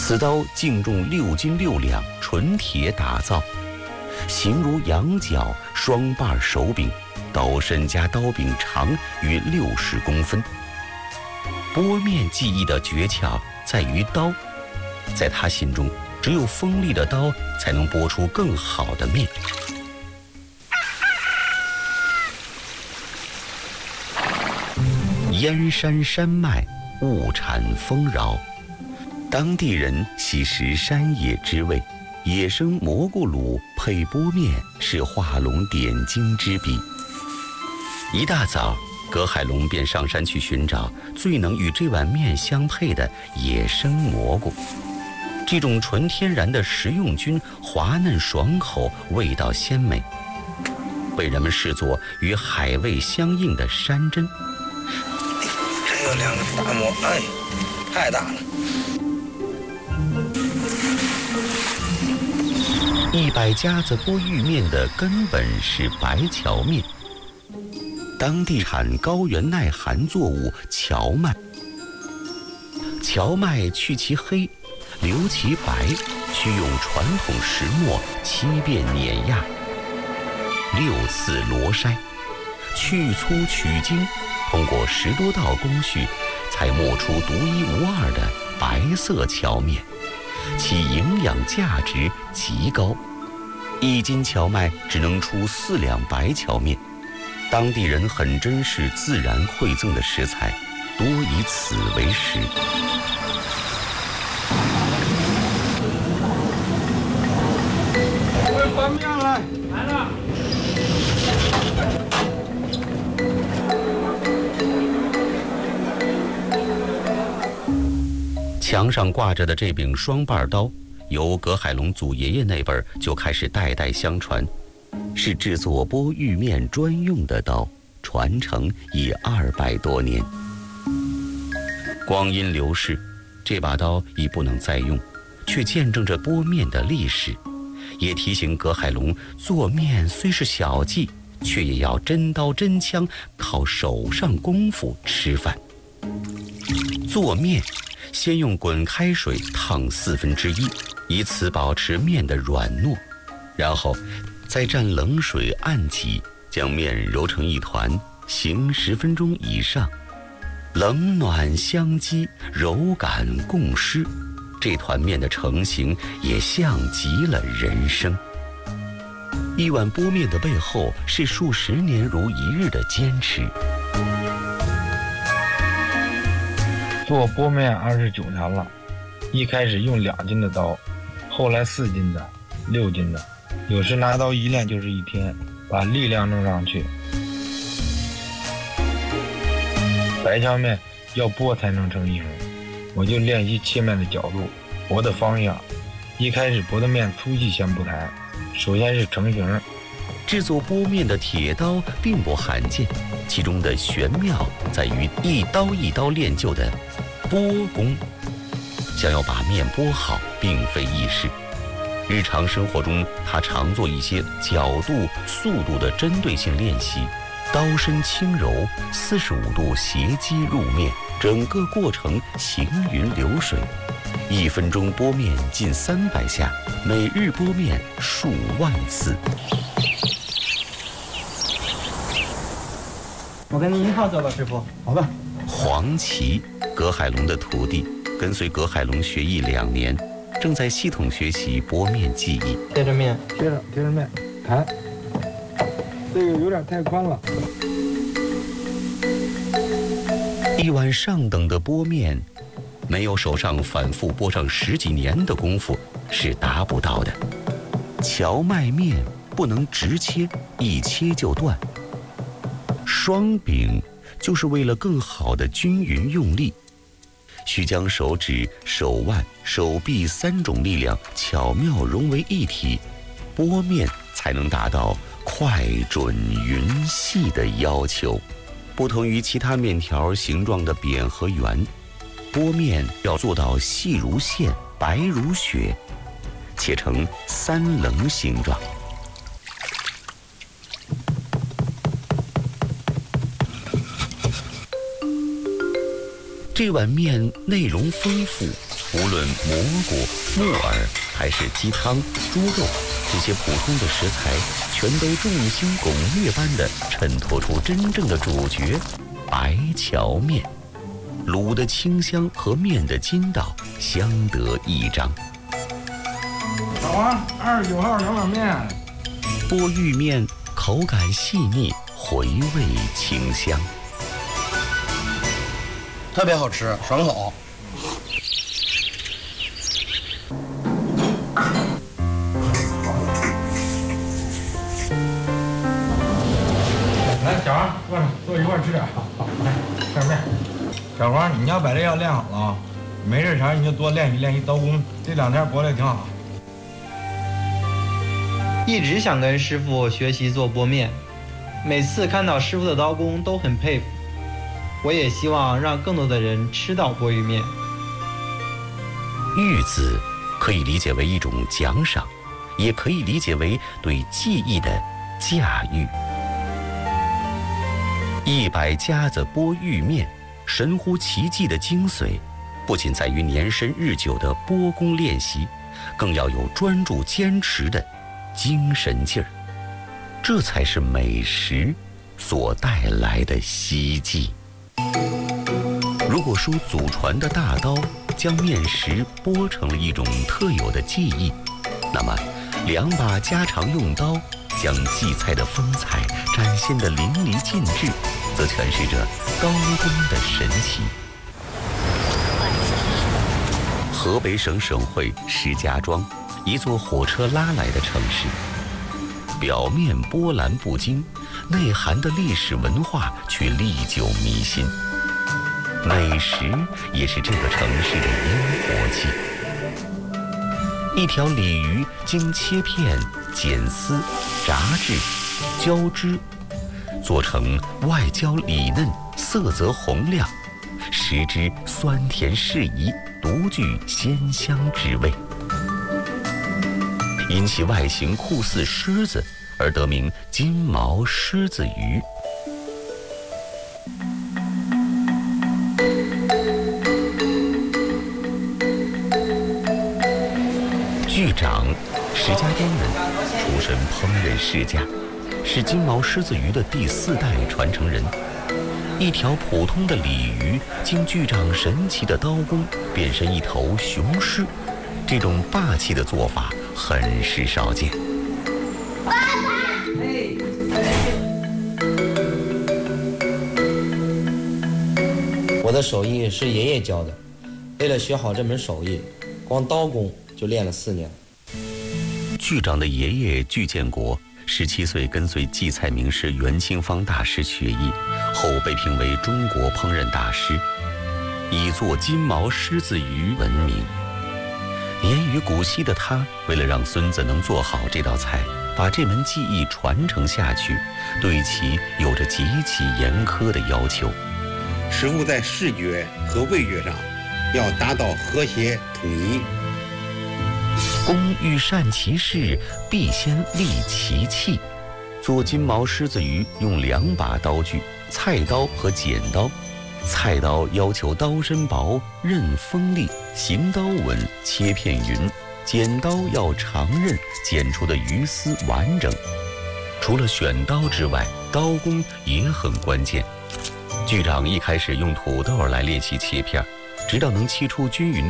此刀净重6斤6两，纯铁打造，形如羊角，双把手柄，刀身加刀柄长约60公分。剥面技艺的诀窍在于刀，在他心中，只有锋利的刀才能剥出更好的面。燕山山脉物产丰饶，当地人喜食山野之味，野生蘑菇卤配剥面是画龙点睛之笔。一大早，葛海龙便上山去寻找最能与这碗面相配的野生蘑菇。这种纯天然的食用菌滑嫩爽口，味道鲜美，被人们视作与海味相应的山珍。 还有2个大蘑，哎，太大了。 100家子剥玉面的根本是白荞面，当地产高原耐寒作物荞麦。荞麦去其黑，留其白，需用传统石磨7遍碾压，6次罗筛，去粗取精，通过10多道工序，才磨出独一无二的白色荞面，其营养价值极高。1斤荞麦只能出4两白荞面，当地人很珍视自然馈赠的食材，多以此为食。 翻面来了。 墙上挂着的这柄双把刀，由葛海龙祖爷爷那辈儿就开始代代相传，是制作剥玉面专用的刀，传承已200多年。光阴流逝，这把刀已不能再用，却见证着剥面的历史，也提醒葛海龙做面虽是小技，却也要真刀真枪，靠手上功夫吃饭。做面先用滚开水烫1/4，以此保持面的软糯，然后再蘸冷水按挤，将面揉成一团，醒10分钟以上，冷暖相激，柔感共施，这团面的成型也像极了人生。一碗剥面的背后是数十年如一日的坚持。 做剥面29年了，一开始用2斤的刀，后来4斤的、6斤的，有时拿刀一练就是1天，把力量弄上去。白荞面要剥才能成型，我就练习切面的角度、剥的方向。一开始剥的面粗细先不谈，首先是成型。 制作剥面的铁刀并不罕见，其中的玄妙在于一刀一刀练就的剥工。想要把面剥好，并非易事。日常生活中，他常做一些角度、速度的针对性练习，刀身轻柔，45度斜击入面，整个过程行云流水。1分钟剥面近300下，每日剥面数万次。 我跟您一号做吧，师傅。好吧。 黄琦，葛海龙的徒弟，跟随葛海龙学艺2年，正在系统学习剥面技艺。 贴着面， 贴着面，弹。这个有点太宽了。 一碗上等的剥面，没有手上反复剥上10几年的功夫是达不到的。荞麦面不能直切，一切就断。双柄就是为了更好的均匀用力，需将手指、手腕、手臂3种力量巧妙融为一体，剥面才能达到快、准、匀、细的要求。不同于其他面条形状的扁和圆，剥面要做到细如线、白如雪，切成3棱形状。这碗面内容丰富， 无论蘑菇、木耳还是鸡汤、猪肉，这些普通的食材全都众星拱月般地衬托出真正的主角——白荞面。卤的清香和面的筋道相得益彰。 小王，29号2碗面。 波玉面口感细腻，回味清香， 特别好吃，爽口。 来，小王，过来，坐一块吃点。好，来，这面。小王，你要把这药练好了啊，没事前你就多练习刀工，这2天活得挺好。 一直想跟师傅学习做波面，每次看到师傅的刀工都很佩服。我也希望让更多的人吃到波玉面。 玉字可以理解为一种奖赏，也可以理解为对技艺的驾驭。100家子波玉面，神乎其技的精髓，不仅在于年深日久的拨工练习，更要有专注坚持的精神劲儿，这才是美食所带来的希冀。如果说祖传的大刀将面食剥成了一种特有的技艺，那么2把家常用刀将荠菜的风采展现得淋漓尽致，则诠释着刀工的神奇。河北省省会石家庄，一座火车拉来的城市，表面波澜不惊，内涵的历史文化却历久弥新。美食也是这个城市的烟火气。一条鲤鱼经切片、剪丝、炸制、浇汁，做成外焦里嫩、色泽红亮，食之酸甜适宜，独具鲜香之味。因其外形酷似狮子而得名金毛狮子鱼。剧长石家庄人，出身烹饪世家，是金毛狮子鱼的第4代传承人。一条普通的鲤鱼，经剧长神奇的刀工变身一头雄狮，这种霸气的做法很是少见。 爸爸， 我的手艺是爷爷教的，为了学好这门手艺，光刀工就练了4年。 剧长的爷爷剧建国17岁跟随荠菜名师袁清芳大师学艺，后被评为中国烹饪大师，以做金毛狮子鱼闻名。年逾古稀的他，为了让孙子能做好这道菜，把这门技艺传承下去，对其有着极其严苛的要求。 食物在视觉和味觉上要达到和谐统一。 工欲善其事，必先利其器。做金毛狮子鱼用2把刀具，菜刀和剪刀。菜刀要求刀身薄，刃锋利，行刀稳，切片匀；剪刀要长刃，剪出的鱼丝完整。除了选刀之外，刀工也很关键。剧长一开始用土豆来练习切片，直到能切出均匀